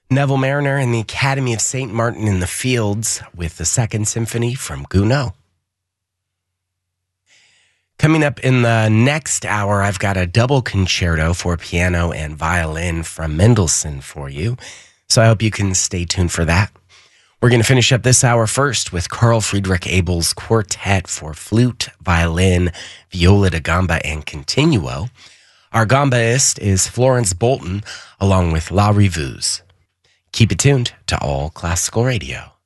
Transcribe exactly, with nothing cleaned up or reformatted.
Neville Mariner and the Academy of Saint Martin in the Fields with the Second Symphony from Gounod. Coming up in the next hour, I've got a double concerto for piano and violin from Mendelssohn for you. So I hope you can stay tuned for that. We're going to finish up this hour first with Carl Friedrich Abel's Quartet for flute, violin, viola da gamba, and continuo. Our gambaist is Florence Bolton, along with La Revues. Keep it tuned to All Classical Radio.